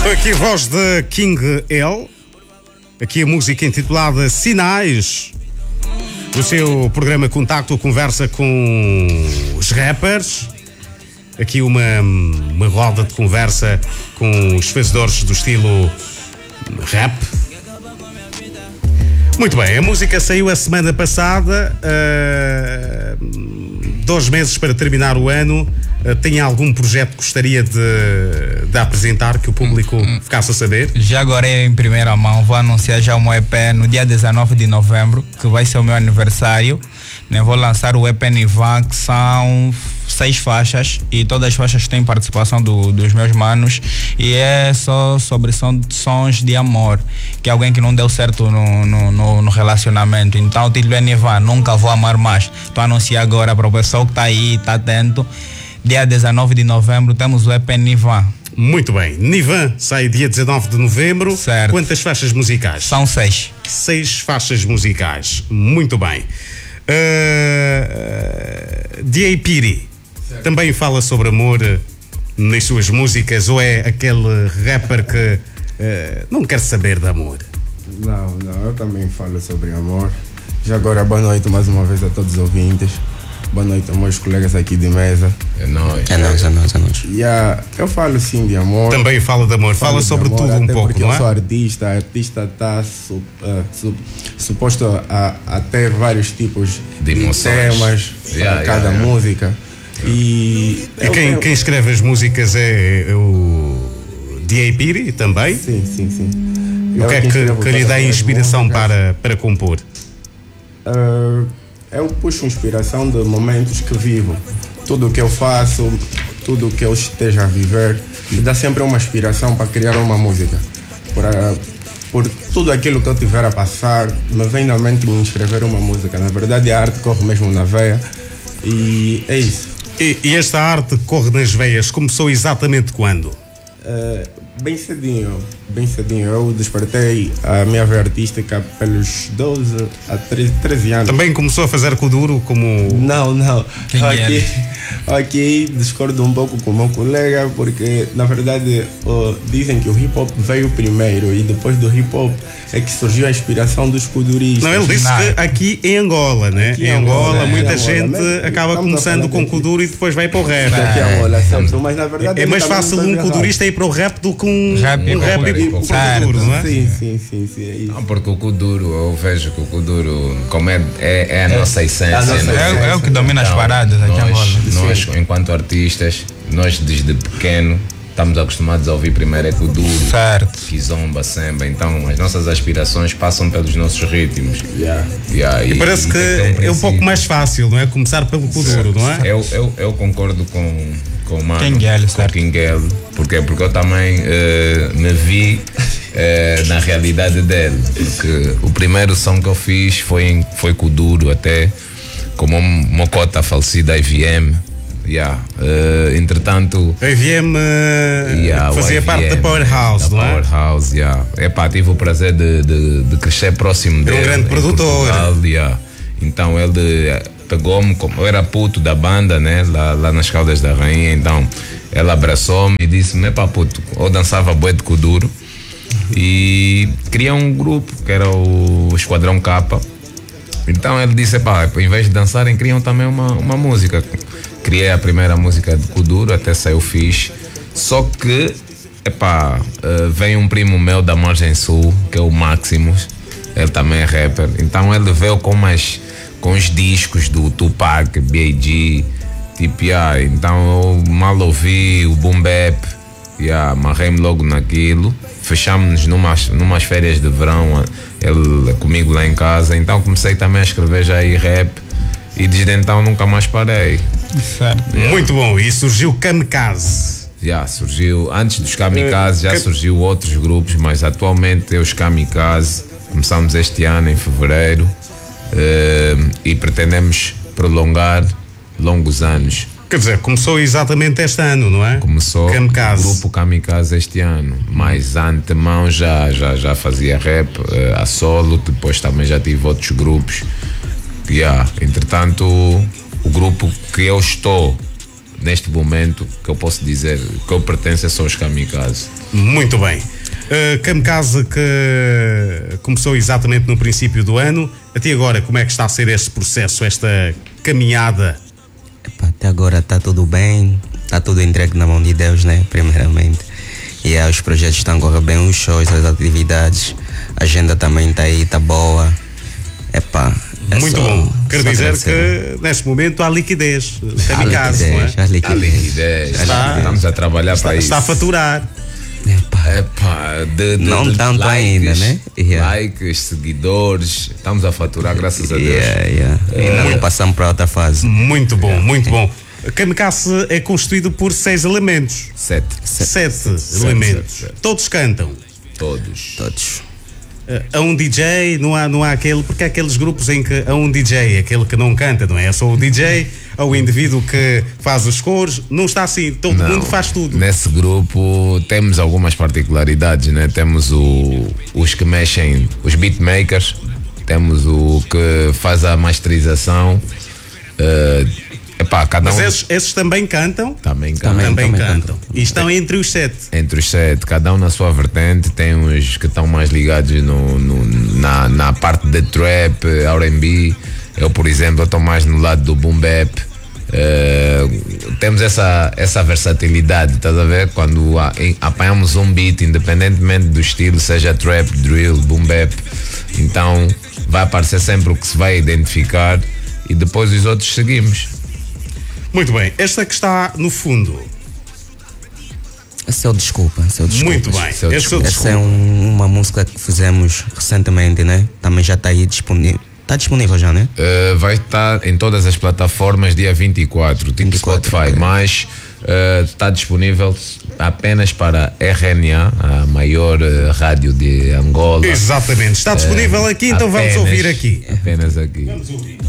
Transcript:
Aqui a voz de King L. Aqui a música intitulada Sinais. O seu programa Contacto conversa com os rappers. Aqui uma roda de conversa com os fazedores do estilo rap. Muito bem, a música saiu a semana passada, 2 meses para terminar o ano. Tem algum projeto que gostaria de apresentar, que o público ficasse a saber? Já agora em primeira mão vou anunciar já o meu EP no dia 19 de novembro, que vai ser o meu aniversário. Vou lançar o EP Nivan, que são 6 faixas e todas as faixas têm participação dos meus manos e é só sobre sons de amor, que é alguém que não deu certo no relacionamento. Então o título é Nivan, Nunca Vou Amar Mais. Estou a anunciar agora para o pessoal que está aí, está atento. Dia 19 de novembro temos o EP Nivan. Muito bem, Nivan sai dia 19 de novembro. Certo. Quantas faixas musicais? São 6. 6 faixas musicais, muito bem. D.A. Piri também fala sobre amor nas suas músicas, ou é aquele rapper que não quer saber de amor? Não, eu também falo sobre amor. Já agora, boa noite mais uma vez a todos os ouvintes. Boa noite aos meus colegas aqui de mesa. É nóis. Eu falo sim de amor. Também fala de amor, fala sobre amor, tudo um pouco, porque não é? eu sou artista está suposto a ter vários tipos de emoções, temas para cada música. E quem escreve as músicas é o D.A. Piri também? Sim. O que é que lhe dá inspiração para compor? Eu puxo inspiração de momentos que vivo. Tudo o que eu faço, tudo o que eu esteja a viver, me dá sempre uma inspiração para criar uma música. Por tudo aquilo que eu tiver a passar, me vem na mente me escrever uma música. Na verdade, a arte corre mesmo na veia e é isso. E esta arte que corre nas veias começou exatamente quando? Bem cedinho. Eu despertei a minha veia artística pelos 12 a 13 anos. Também começou a fazer kuduro como... Não. Aqui discordo um pouco com o meu colega, porque na verdade dizem que o hip hop veio primeiro e depois do hip hop é que surgiu a inspiração dos kuduristas. Não, ele disse que aqui em Angola, né? Em Angola, muita gente acaba começando com kuduro e depois vai para o rap. Mas na verdade é mais fácil um kudurista ir para o rap do que um rap e para o kuduro, não é? Sim, é isso. Não, porque o kuduro, eu vejo que o kuduro, como é a nossa essência. É o que domina as paradas aqui em Angola. Nós, enquanto artistas, nós desde pequeno estamos acostumados a ouvir primeiro kuduro, kizomba, samba. Então as nossas aspirações passam pelos nossos ritmos. E parece que é um pouco mais fácil, não é? Começar pelo kuduro, não é? Eu concordo com o mano, King L. Porque eu também me vi na realidade dele. Porque o primeiro som que eu fiz foi kuduro, até como uma cota falecida IVM. Entretanto, a IVM fazia parte da Powerhouse, não é? Powerhouse, tive o prazer de crescer próximo dele. É um grande produtor. Portugal, Então ele pegou-me, como eu era puto da banda, né? Lá nas Caldas da Rainha. Então ele abraçou-me e disse-me: puto, eu dançava bué de kuduro e queria um grupo que era o Esquadrão K. Então ele disse: em vez de dançarem, criam também uma música. Criei a primeira música de kuduro, até saiu fixe. Só que, vem um primo meu da Margem Sul, que é o Maximus. Ele também é rapper. Então ele veio com os discos do Tupac, B.I.G., então eu mal ouvi o boom bap, amarrei-me logo naquilo. Fechámos numas férias de verão, ele comigo lá em casa. Então comecei também a escrever já aí rap. E desde então nunca mais parei. Muito bom. E surgiu Kamikaze. Surgiu. Antes dos Kamikaze surgiu outros grupos, mas atualmente é os Kamikaze. Começamos este ano, em fevereiro, e pretendemos prolongar longos anos. Quer dizer, começou exatamente este ano, não é? Começou Kamikaze. O grupo Kamikaze este ano, mas antemão já fazia rap a solo, depois também já tive outros grupos. Entretanto, o grupo que eu estou neste momento, que eu posso dizer que eu pertenço são os Kamikaze. Muito bem. Kamikaze, que começou exatamente no princípio do ano. Até agora, como é que está a ser este processo, esta caminhada? Epá, até agora está tudo bem, está tudo entregue na mão de Deus, né? Primeiramente. E os projetos estão a correr bem, os shows, as atividades, a agenda também está aí, está boa. Epá, muito bom. Quero dizer que neste momento há liquidez. Kamikaze, não é? Há liquidez. Estamos a trabalhar para isso. Está a faturar. Não tanto likes, ainda, né? Likes, seguidores, estamos a faturar, graças a Deus. Ainda não passamos para outra fase. Muito bom, muito bom. Kamikaze é constituído por 6 elementos. 7 elementos. Sete. Todos cantam. Todos. Há um DJ, não há aquele, porque há aqueles grupos em que há um DJ, aquele que não canta, não é? É só o DJ, há o indivíduo que faz os coros, não está assim, todo mundo faz tudo. Nesse grupo temos algumas particularidades, né? Temos os que mexem, os beatmakers, temos o que faz a masterização. Cada Mas esses também cantam? Também cantam. E estão entre os 7. Entre os 7, cada um na sua vertente. Tem uns que estão mais ligados na parte de trap, R&B. Eu, por exemplo, estou mais no lado do boom bap. Temos essa versatilidade, estás a ver? Quando apanhamos um beat, independentemente do estilo, seja trap, drill, boom bap, então vai aparecer sempre o que se vai identificar e depois os outros seguimos. Muito bem, esta que está no fundo. Esse é o Desculpa. Muito bem, essa é uma música que fizemos recentemente, né? Também já está aí disponível. Está disponível já, né? Vai estar em todas as plataformas dia 24, tipo Spotify, mas está disponível apenas para RNA, a maior rádio de Angola. Exatamente, está disponível aqui, então vamos ouvir aqui. Apenas aqui. Vamos ouvir.